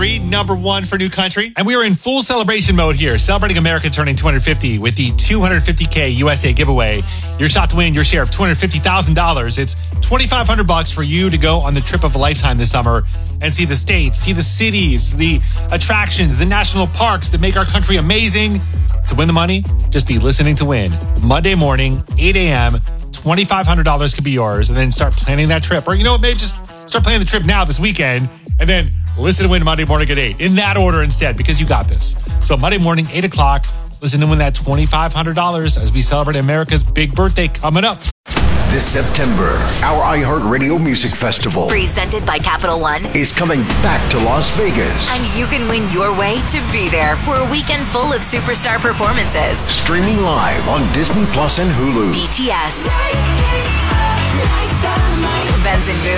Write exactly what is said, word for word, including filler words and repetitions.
three, number one for New Country. And we are in full celebration mode here, celebrating America turning two hundred fifty with the two hundred fifty K U S A giveaway. Your shot to win your share of two hundred fifty thousand dollars. It's twenty-five hundred bucks for you to go on the trip of a lifetime this summer and see the states, see the cities, the attractions, the national parks that make our country amazing. To win the money, just be listening to win. Monday morning, eight a.m., twenty-five hundred dollars could be yours, and then start planning that trip. Or you know what, maybe just start planning the trip now this weekend, and then listen to win Monday morning at eight. In that order instead, because you got this. So Monday morning, eight o'clock, listen to win that twenty-five hundred dollars as we celebrate America's big birthday coming up. This September, our iHeartRadio Music Festival, presented by Capital One, is coming back to Las Vegas. And you can win your way to be there for a weekend full of superstar performances. Streaming live on Disney Plus and Hulu. B T S. Benson Boone.